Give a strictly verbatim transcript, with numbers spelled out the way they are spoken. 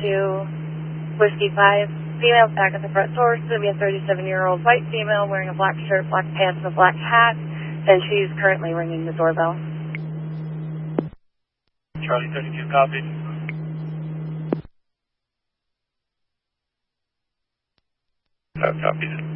two, Whiskey five. Female back at the front door. It's going to be a thirty-seven-year-old white female wearing a black shirt, black pants, and a black hat, and she's currently ringing the doorbell. Charlie thirty-two, copied. Uh, copied.